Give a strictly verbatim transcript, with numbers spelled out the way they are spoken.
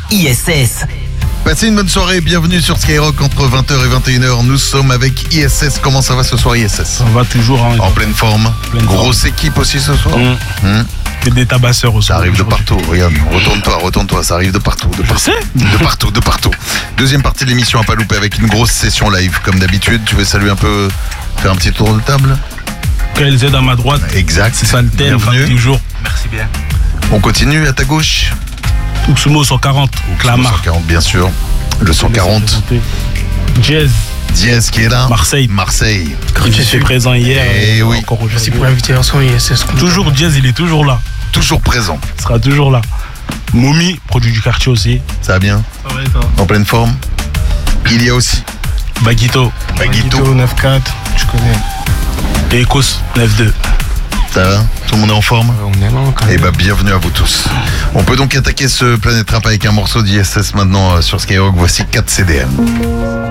I S S. Passez une bonne soirée, bienvenue sur Skyrock entre vingt heures et vingt et une heures. Nous sommes avec I S S. Comment ça va ce soir, I S S? Ça va toujours. Hein, en pleine forme. Pleine Grosse forme. équipe aussi ce soir. Mmh. Mmh. Et des tabasseurs aussi. Ça arrive de partout, regarde. Retourne-toi, retourne-toi, ça arrive de partout. De partout. Je sais. De partout, de partout. Deuxième partie de l'émission à pas louper avec une grosse session live. Comme d'habitude, tu veux saluer un peu, faire un petit tour de table? K L Z à ma droite. Exact. C'est ça le thème, Bienvenue. toujours. Merci bien. On continue à ta gauche. Oxmo cent quarante. Clamart. cent quarante, bien sûr. Le cent quarante. Jazz. Diaz qui est là. Marseille. Marseille. Il était présent hier. Eh oui. Encore Merci aujourd'hui. pour l'invitation I S S. Toujours Jazz, il est toujours là. Toujours présent. Il sera toujours là. Momi, produit du quartier aussi. Ça va bien? Ça va et toi? En pleine forme. Il y a aussi Baguito. Baguito. neuf quatre, tu connais. Et Ecos neuf deux. Ça va? Tout le monde est en forme? On est là quand même. Eh ben, bienvenue à vous tous. On peut donc attaquer ce Planète Rap avec un morceau d'I S S maintenant euh, sur Skyrock. Voici quatre C D M.